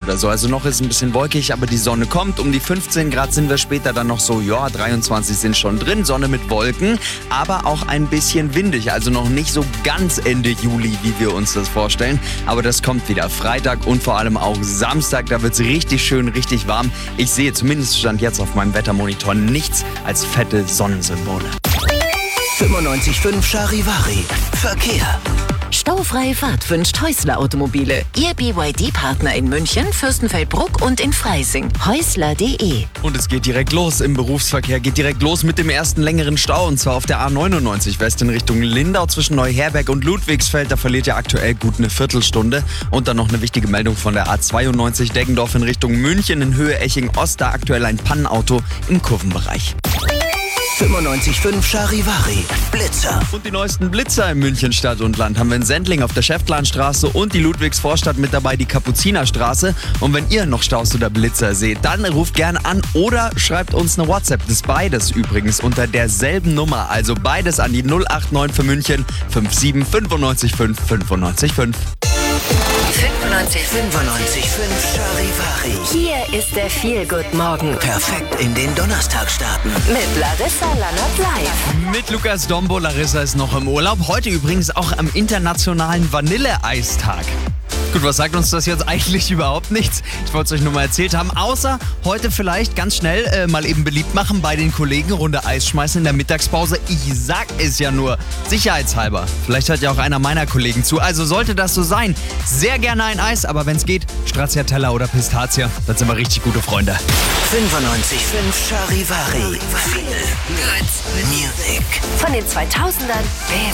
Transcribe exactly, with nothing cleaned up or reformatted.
oder so. Also noch ist es ein bisschen wolkig, aber die Sonne kommt. Um die fünfzehn Grad sind wir später dann noch so, ja, dreiundzwanzig sind schon drin. Sonne mit Wolken, aber auch ein bisschen windig. Also noch nicht so ganz Ende Juli, wie wir uns das vorstellen. Aber das kommt wieder. Freitag und vor allem auch Samstag. Da wird es richtig schön, richtig warm. Ich sehe zumindest stand jetzt auf meinem Wettermonitor nichts als fette Sonnensymbole. fünfundneunzig Komma fünf Charivari. Verkehr. Staufreie Fahrt wünscht Häusler Automobile. Ihr B Y D-Partner in München, Fürstenfeldbruck und in Freising. Häusler punkt de. Und es geht direkt los im Berufsverkehr. Geht direkt los mit dem ersten längeren Stau. Und zwar auf der A neunundneunzig West in Richtung Lindau zwischen Neuherberg und Ludwigsfeld. Da verliert ihr aktuell gut eine Viertelstunde. Und dann noch eine wichtige Meldung von der A zweiundneunzig Deggendorf in Richtung München in Höhe Eching-Ost. Da aktuell ein Pannenauto im Kurvenbereich. fünfundneunzig Komma fünf Charivari. Blitzer. Und die neuesten Blitzer in München Stadt und Land haben wir in Sendling auf der Schäftlarnstraße und die Ludwigsvorstadt mit dabei, die Kapuzinerstraße. Und wenn ihr noch Staus oder Blitzer seht, dann ruft gerne an oder schreibt uns eine WhatsApp. Das ist beides übrigens unter derselben Nummer. Also beides an die null acht neun für München fünf sieben fünfundneunzig fünf fünfundneunzig fünf. fünfundneunzig Komma fünf. fünfundneunzig Komma fünf Charivari. Hier ist der Feel-Good-Morgen Perfekt in den Donnerstag starten. mit Larissa Lannert live. Mit Lukas Dombo. Larissa ist noch im Urlaub. Heute übrigens auch am internationalen Vanilleeistag. Gut, was sagt uns das jetzt eigentlich überhaupt nichts? Ich wollte es euch nur mal erzählt haben. Außer heute vielleicht ganz schnell äh, mal eben beliebt machen bei den Kollegen, Runde Eis schmeißen in der Mittagspause. Ich sag es ja nur, sicherheitshalber. Vielleicht hört ja auch einer meiner Kollegen zu. Also sollte das so sein, sehr gerne ein Eis. Aber wenn es geht, Stracciatella oder Pistazie. Dann sind wir richtig gute Freunde. fünfundneunzig Komma fünf Charivari. Feel Good Music. Von den zweitausendern bis